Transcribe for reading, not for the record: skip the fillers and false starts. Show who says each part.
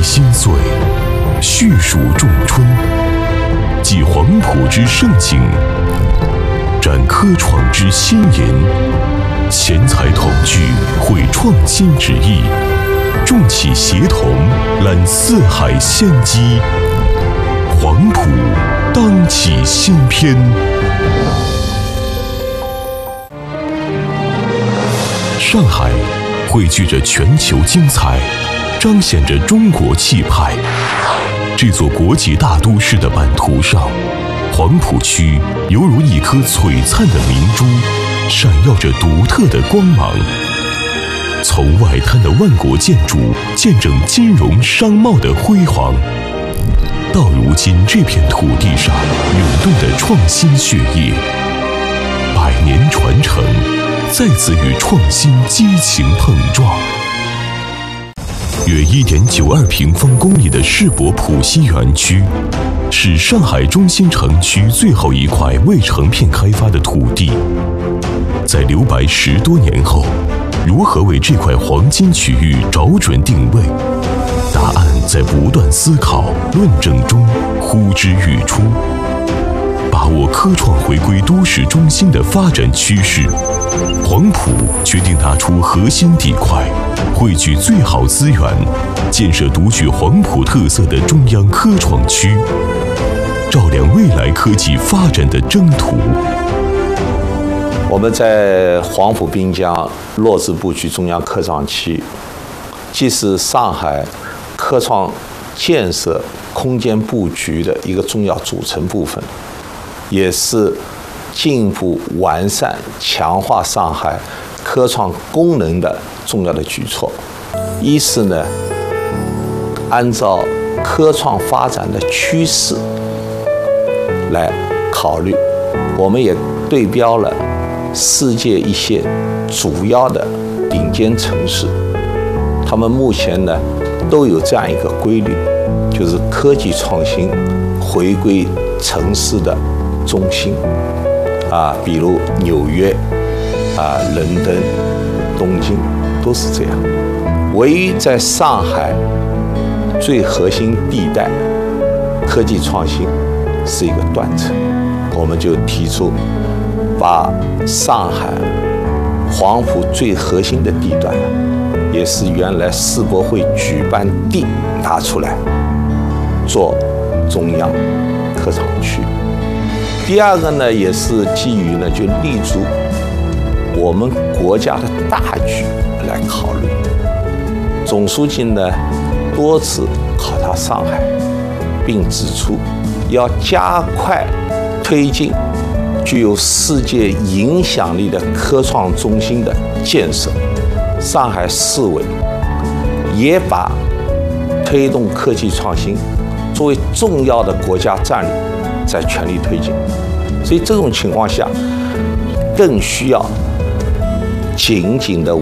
Speaker 1: 心碎，叙述仲春，记黄埔之盛景，展科创之新颜，贤才同聚，绘创新之意，众启协同，揽四海先机。黄埔当启新篇。上海汇聚着全球精彩，彰显着中国气派。这座国际大都市的版图上，黄埔区犹如一颗璀璨的明珠，闪耀着独特的光芒。从外滩的万国建筑见证金融商贸的辉煌，到如今这片土地上涌动的创新血液，百年传承再次与创新激情碰撞。约1.92平方公里的世博浦西园区，是上海中心城区最后一块未成片开发的土地。在留白10多年后，如何为这块黄金区域找准定位？答案在不断思考、论证中呼之欲出。把握科创回归都市中心的发展趋势，黄埔决定拿出核心地块，汇聚最好资源，建设独具黄埔特色的中央科创区，照亮未来科技发展的征途。
Speaker 2: 我们在黄埔滨江落子布局中央科创区，既是上海科创建设空间布局的一个重要组成部分，也是进一步完善、强化上海科创功能的重要的举措。一是呢，按照科创发展的趋势来考虑，我们也对标了世界一些主要的顶尖城市，他们目前呢都有这样一个规律，就是科技创新回归城市的中心比如纽约伦敦、东京都是这样。唯一在上海最核心地带科技创新是一个断层，我们就提出把上海黄埔最核心的地段，也是原来世博会举办地拿出来做中央科创区。第二个呢，也是基于呢，就立足我们国家的大局来考虑。总书记呢多次考察上海，并指出要加快推进具有世界影响力的科创中心的建设。上海市委也把推动科技创新作为重要的国家战略，在全力推进。所以这种情况下，更需要紧紧的